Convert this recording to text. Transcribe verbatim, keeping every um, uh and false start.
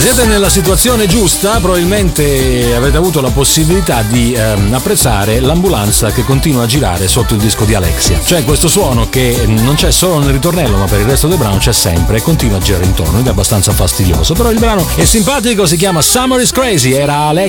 siete nella situazione giusta, probabilmente avete avuto la possibilità di ehm, apprezzare l'ambulanza che continua a girare sotto il disco di Alexia. Cioè questo suono che non c'è solo nel ritornello, ma per il resto del brano c'è sempre e continua a girare intorno ed è abbastanza fastidioso. Però il brano è simpatico, si chiama Summer is Crazy, era Alexia